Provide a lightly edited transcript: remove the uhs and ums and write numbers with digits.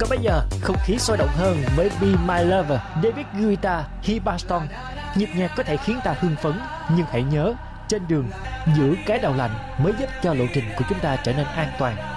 Còn bây giờ, không khí sôi động hơn với Be My Lover, David Guetta, Hibbaston. Nhịp nhạc có thể khiến ta hưng phấn, nhưng hãy nhớ, trên đường, giữ cái đầu lạnh mới giúp cho lộ trình của chúng ta trở nên an toàn.